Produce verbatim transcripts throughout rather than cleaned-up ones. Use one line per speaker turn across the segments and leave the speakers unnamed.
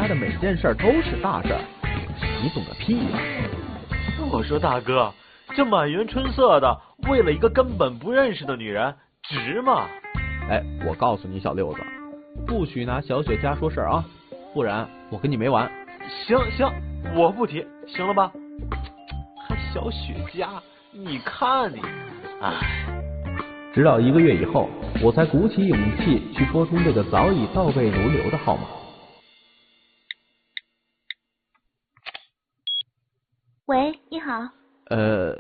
家的每件事都是大事儿，你懂个屁呀！
我说大哥，这满园春色的，为了一个根本不认识的女人，值吗？
哎，我告诉你小六子，不许拿小雪家说事儿啊，不然我跟你没完。
行行，我不提，行了吧？还小雪家，你看你，唉。
直到一个月以后，我才鼓起勇气去拨通这个早已倒背如流的号码。
喂，你好。
呃，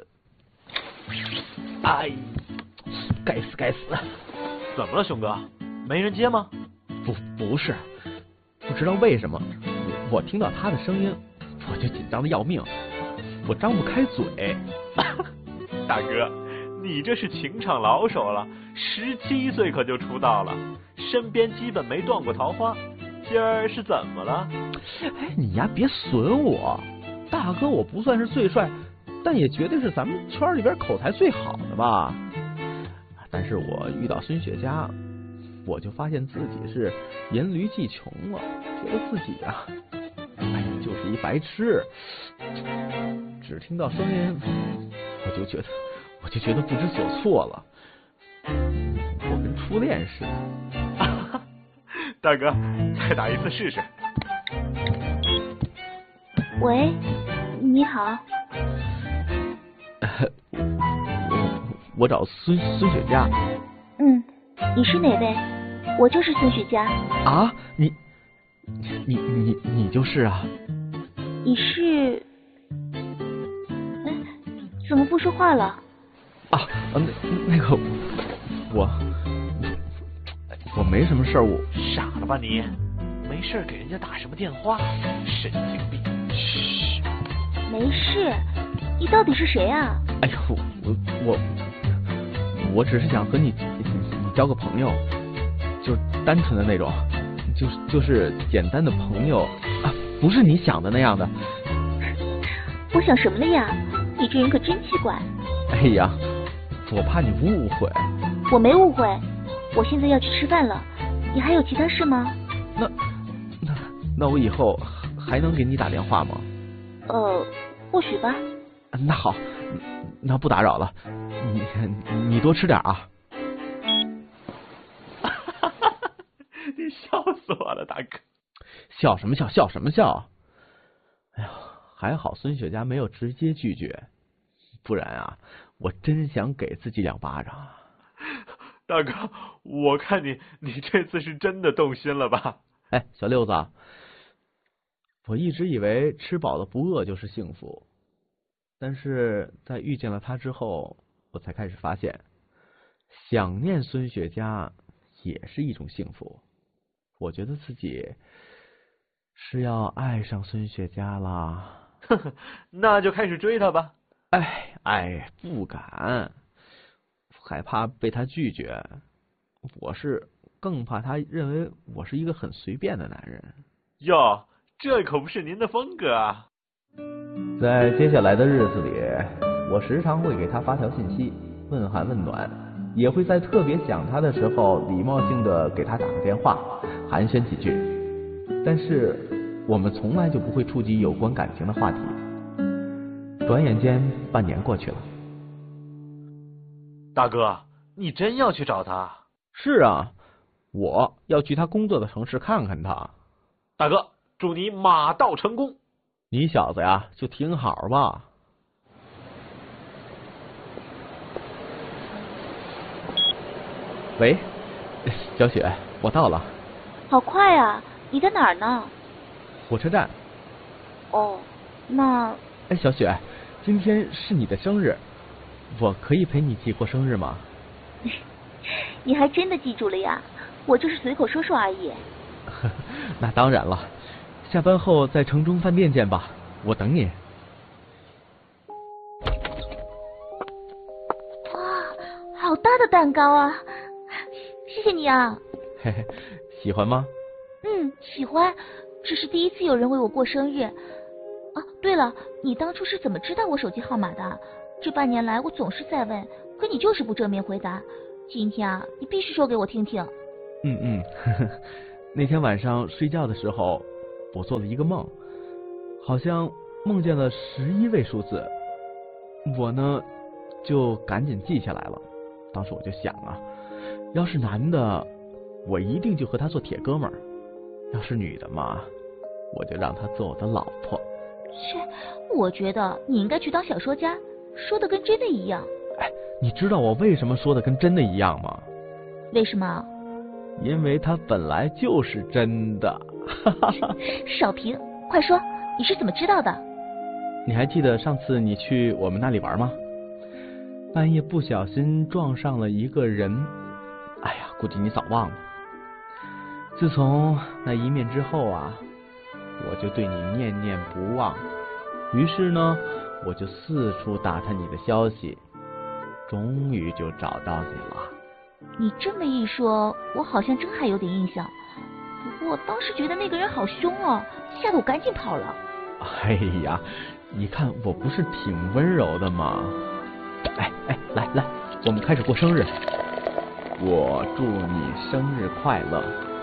哎，该死该死！
怎么了，熊哥？没人接吗？
不，不是，不知道为什么，我听到他的声音，我就紧张的要命，我张不开嘴。
大哥，你这是情场老手了，十七岁可就出道了，身边基本没断过桃花，今儿是怎么了？
哎，你呀别损我，大哥我不算是最帅，但也绝对是咱们圈里边口才最好的吧。但是我遇到孙雪佳，我就发现自己是黔驴技穷了，觉得自己啊，哎，就是一白痴。只听到声音，我就觉得，我就觉得不知所措了。我跟初恋似的。
大哥，再打一次试试。
喂，你好。
我我找孙孙雪佳。
嗯，你是哪位？我就是孙雪佳。
啊，你你你你就是啊？
你是？哎，怎么不说话了？
啊，那那个我我没什么事儿，我
傻了吧你？没事给人家打什么电话？神经病！嘘，
没事。你到底是谁啊？
哎呦，我我我只是想和你你交个朋友，就是单纯的那种，就是就是简单的朋友啊，不是你想的那样的。
我想什么了呀？你这人可真奇怪。
哎呀，我怕你误会。
我没误会，我现在要去吃饭了，你还有其他事吗？
那那那我以后还能给你打电话吗？
呃，或许吧。
那好，那不打扰了，你你多吃点啊。
你笑死我了，大哥！
笑什么笑？笑什么笑？哎呀，还好孙雪佳没有直接拒绝，不然啊，我真想给自己两巴掌。
大哥，我看你你这次是真的动心了吧？
哎，小六子，我一直以为吃饱了不饿就是幸福。但是在遇见了他之后，我才开始发现，想念孙雪佳也是一种幸福。我觉得自己是要爱上孙雪佳啦。
呵呵，那就开始追她吧。
哎哎，不敢，害怕被他拒绝。我是更怕他认为我是一个很随便的男人。
哟，这可不是您的风格啊。
在接下来的日子里，我时常会给他发条信息，问寒问暖，也会在特别想他的时候，礼貌性的给他打个电话，寒暄几句。但是我们从来就不会触及有关感情的话题。转眼间，半年过去了。
大哥，你真要去找他？
是啊，我要去他工作的城市看看他。
大哥，祝你马到成功。
你小子呀，就听好吧。喂，小雪，我到了。
好快啊！你在哪儿呢？
火车站。
哦，那……
哎，小雪，今天是你的生日，我可以陪你一起过生日吗？
你还真的记住了呀？我就是随口说说而已。
那当然了，下班后在城中饭店见吧，我等你。
哇，好大的蛋糕啊！谢谢你啊。
嘿嘿，喜欢吗？
嗯，喜欢。这是第一次有人为我过生日。啊，对了，你当初是怎么知道我手机号码的？这半年来我总是在问，可你就是不正面回答。今天啊，你必须说给我听听。
嗯嗯，呵呵，那天晚上睡觉的时候， 我做了一个梦，好像梦见了十一位数字，我呢就赶紧记下来了。当时我就想啊，要是男的，我一定就和他做铁哥们儿；要是女的嘛，我就让他做我的老婆。
切，我觉得你应该去当小说家，说的跟真的一样。
哎，你知道我为什么说的跟真的一样吗？
为什么？
因为它本来就是真的。
少平，快说，你是怎么知道的？
你还记得上次你去我们那里玩吗？半夜不小心撞上了一个人，哎呀，估计你早忘了。自从那一面之后啊，我就对你念念不忘，于是呢，我就四处打探你的消息，终于就找到你了。
你这么一说，我好像真还有点印象。不过当时觉得那个人好凶哦，吓得我赶紧跑了。
哎呀，你看我不是挺温柔的吗？哎哎，来来，我们开始过生日。我祝你生日快乐。